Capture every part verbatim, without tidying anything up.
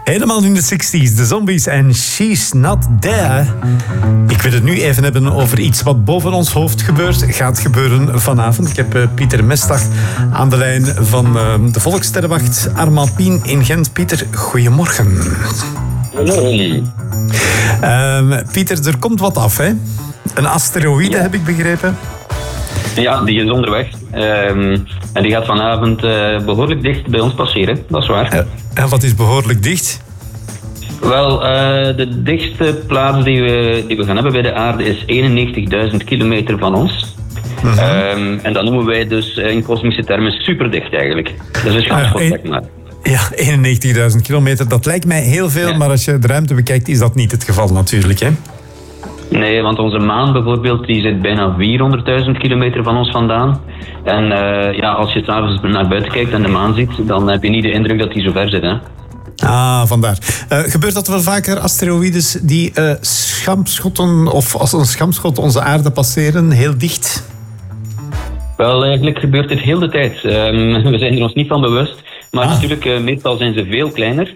Helemaal in de zestig's, de Zombies en She's Not There. Ik wil het nu even hebben over iets wat boven ons hoofd gebeurt, gaat gebeuren vanavond. Ik heb uh, Pieter Mestag aan de lijn van uh, de Volkssterrenwacht Armand Pien in Gent. Pieter, goedemorgen. Goedemorgen. Uh, Pieter, er komt wat af, hè? Een asteroïde, ja. Heb ik begrepen. Ja, die is onderweg. Um, en die gaat vanavond uh, behoorlijk dicht bij ons passeren, dat is waar. Uh, en wat is behoorlijk dicht? Wel, uh, de dichtste plaats die we, die we gaan hebben bij de aarde is eenennegentigduizend kilometer van ons. Uh-huh. Um, en dat noemen wij dus in kosmische termen superdicht eigenlijk. Dat is schaamschot, uh, zeg maar. Ja, eenennegentigduizend kilometer, dat lijkt mij heel veel, ja. Maar als je de ruimte bekijkt is dat niet het geval natuurlijk, hè? Nee, want onze maan bijvoorbeeld, die zit bijna vierhonderdduizend kilometer van ons vandaan. En uh, ja, als je s'avonds naar buiten kijkt en de maan ziet, dan heb je niet de indruk dat die zo ver zit, hè? Ah, vandaar. Uh, gebeurt dat wel vaker, asteroïdes die uh, schampschotten of als een schampschot onze aarde passeren, heel dicht? Wel, eigenlijk gebeurt dit heel de tijd. Um, we zijn er ons niet van bewust. Maar ah. natuurlijk, uh, meestal zijn ze veel kleiner.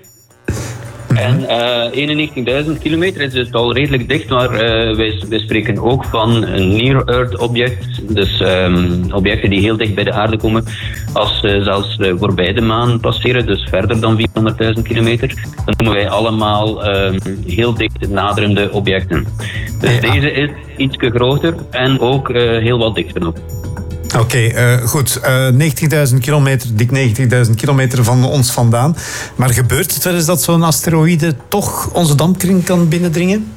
En uh, eenennegentigduizend kilometer is dus al redelijk dicht, maar uh, wij, wij spreken ook van een near-Earth object. Dus um, objecten die heel dicht bij de aarde komen, als uh, zelfs uh, voorbij de maan passeren, dus verder dan vierhonderdduizend kilometer. Dan noemen wij allemaal um, heel dicht naderende objecten. Dus ja. Deze is ietsje groter en ook uh, heel wat dichter nog. Oké, okay, uh, goed. Uh, negentigduizend kilometer, dik negentigduizend kilometer van ons vandaan. Maar gebeurt het wel eens dat zo'n asteroïde toch onze dampkring kan binnendringen?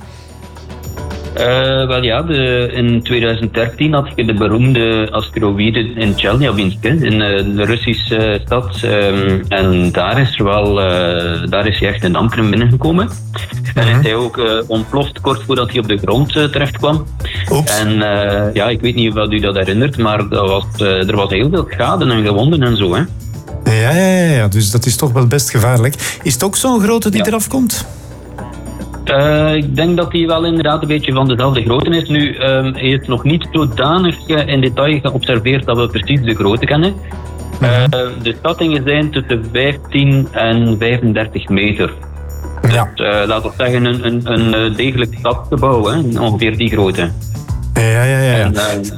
Uh, wel ja, de, in tweeduizend dertien had je de beroemde asteroïde in Chelyabinsk, in uh, de Russische stad. Um, en daar is, er wel, uh, daar is hij echt in dampkring binnengekomen. En is hij ook uh, ontploft kort voordat hij op de grond uh, terecht kwam. Oeps. En uh, ja, ik weet niet of u dat herinnert, maar dat was, uh, er was heel veel schade en gewonden en zo, hè. Ja, ja, ja, dus dat is toch wel best gevaarlijk. Is het ook zo'n grote die ja. eraf komt? Uh, ik denk dat hij wel inderdaad een beetje van dezelfde grootte is. Nu, um, hij is nog niet zodanig uh, in detail geobserveerd dat we precies de grootte kennen. Uh, de schattingen zijn tussen vijftien en vijfendertig meter. Ja. Dus, uh, laten we zeggen een, een, een degelijk stadsgebouw, hè? Ongeveer die grootte. Ja, ja, ja. ja. En, uh,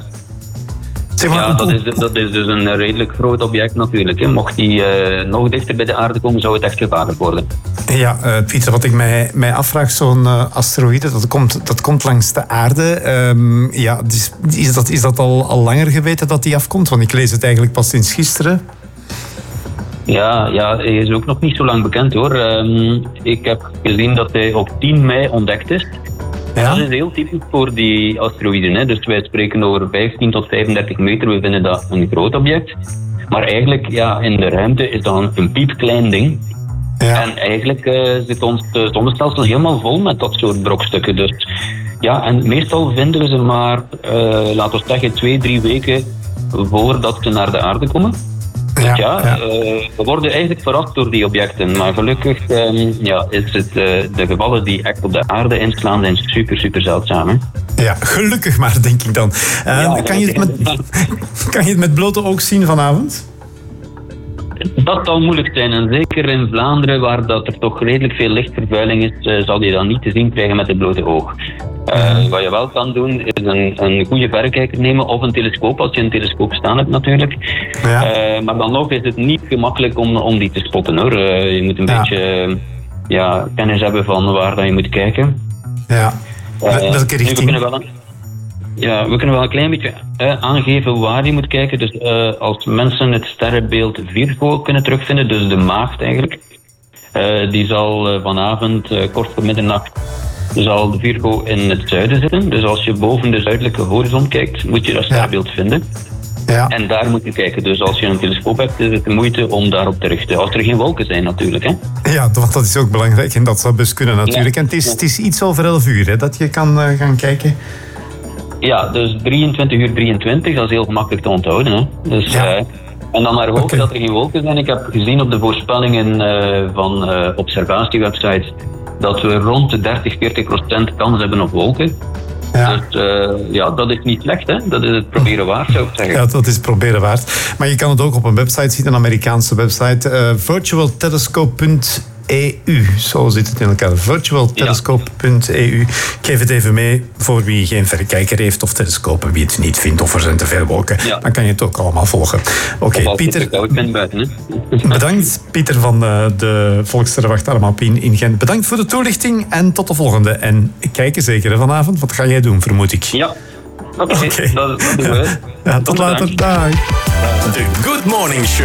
zeg maar, ja, dat is, dat is dus een redelijk groot object natuurlijk. Hè. Mocht die uh, nog dichter bij de aarde komen, zou het echt gevaarlijk worden. Ja, uh, Pieter, wat ik mij, mij afvraag, zo'n uh, asteroïde, dat komt, dat komt langs de aarde. Um, ja, is, is, dat, is dat al, al langer geweten dat die afkomt? Want ik lees het eigenlijk pas sinds gisteren. Ja, ja, hij is ook nog niet zo lang bekend hoor. Um, ik heb gezien dat hij op tien mei ontdekt is. Ja? Dat is heel typisch voor die asteroïden. Hè. Dus wij spreken over vijftien tot vijfendertig meter. We vinden dat een groot object. Maar eigenlijk, ja, in de ruimte is dat een, een piepklein ding. Ja. En eigenlijk uh, zit ons uh, zonnestelsel helemaal vol met dat soort brokstukken. Dus ja, en meestal vinden we ze maar, uh, laten we zeggen, twee, drie weken voordat ze naar de aarde komen. Ja, dus ja, ja. Uh, we worden eigenlijk verrast door die objecten. Maar gelukkig um, ja, is het, uh, de gevallen die echt op de aarde inslaan, zijn super, super zeldzaam. Hè? Ja, gelukkig maar, denk ik dan. Uh, ja, kan, je het met, kan je het met blote oog zien vanavond? Dat zal moeilijk zijn. En zeker in Vlaanderen, waar dat er toch redelijk veel lichtvervuiling is, uh, zal je dat niet te zien krijgen met het blote oog. Uh, wat je wel kan doen, is een, een goede verrekijker nemen of een telescoop, als je een telescoop staan hebt natuurlijk. Ja. Uh, maar dan nog is het niet gemakkelijk om, om die te spotten hoor. Uh, je moet een ja. beetje uh, ja, kennis hebben van waar dat je moet kijken. Ja, uh, welke richting? We kunnen wel een, ja, we kunnen wel een klein beetje uh, aangeven waar je moet kijken. Dus uh, als mensen het sterrenbeeld Virgo kunnen terugvinden, dus de maagd eigenlijk, uh, die zal uh, vanavond uh, kort voor middernacht zal de Virgo in het zuiden zitten. Dus als je boven de zuidelijke horizon kijkt, moet je dat sterrenbeeld ja. vinden. Ja. En daar moet je kijken. Dus als je een telescoop hebt, is het de moeite om daarop te richten. Als er geen wolken zijn natuurlijk. Hè? Ja, want dat is ook belangrijk. En dat zou best kunnen natuurlijk. Ja. En het is, het is iets over elf uur hè, dat je kan uh, gaan kijken. Ja, dus drieëntwintig uur drieëntwintig, dat is heel gemakkelijk te onthouden. Hè? Dus, ja. uh, en dan maar hopen okay. dat er geen wolken zijn. Ik heb gezien op de voorspellingen uh, van uh, observatiewebsites dat we rond de dertig, veertig procent kans hebben op wolken. Ja. Dus uh, ja, dat is niet slecht, hè? Dat is het proberen waard, zou ik zeggen. Ja, dat is het proberen waard. Maar je kan het ook op een website zien, een Amerikaanse website, uh, virtual telescope punt e u. Zo zit het in elkaar. virtualtelescope punt e u. Ik geef het even mee voor wie geen verrekijker heeft of telescopen, wie het niet vindt of er zijn te veel wolken. Ja. Dan kan je het ook allemaal volgen. Oké, okay, Pieter. Ik ben buiten, hè? Bedankt, Pieter van de, de Volkssterrenwacht Armapien in Gent. Bedankt voor de toelichting en tot de volgende. En kijken zeker vanavond. Wat ga jij doen, vermoed ik? Ja. Oké, okay, okay. dat, dat doen we. Ja, tot later. Dag. The Good Morning Show.